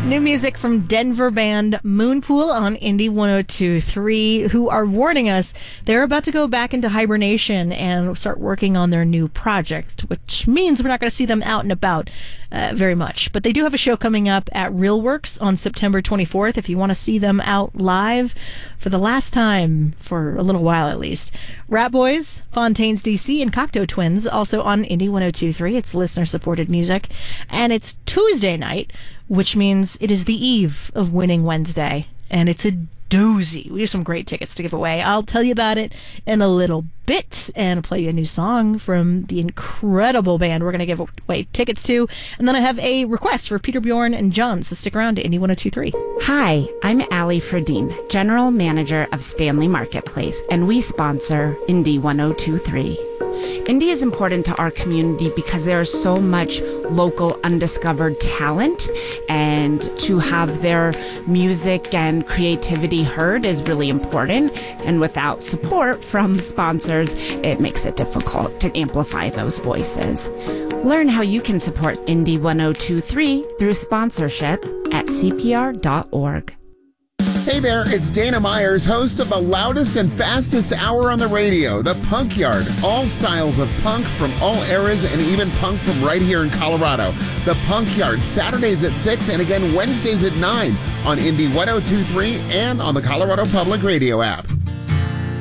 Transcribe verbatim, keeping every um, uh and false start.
New music from Denver band Moonpool on Indie one oh two point three, who are warning us they're about to go back into hibernation and start working on their new project, which means we're not going to see them out and about uh, very much. But they do have a show coming up at RealWorks on September twenty-fourth if you want to see them out live for the last time, for a little while at least. Rat Boys, Fontaines D C, and Cocteau Twins also on Indie one oh two point three. It's listener-supported music. And it's Tuesday night, which means it is the eve of Winning Wednesday, and it's a doozy. We have some great tickets to give away. I'll tell you about it in a little bit and play you a new song from the incredible band we're going to give away tickets to. And then I have a request for Peter Bjorn and John, so stick around to Indie one oh two point three. Hi, I'm Allie Ferdine, General Manager of Stanley Marketplace, and we sponsor Indie one oh two point three. Indie is important to our community because there is so much local undiscovered talent, and to have their music and creativity heard is really important. And without support from sponsors, it makes it difficult to amplify those voices. Learn how you can support Indie one oh two point three through sponsorship at C P R dot org. Hey there, it's Dana Myers, host of the loudest and fastest hour on the radio, The Punk Yard. All styles of punk from all eras, and even punk from right here in Colorado. The Punk Yard, Saturdays at six and again Wednesdays at nine on Indie one oh two point three and on the Colorado Public Radio app.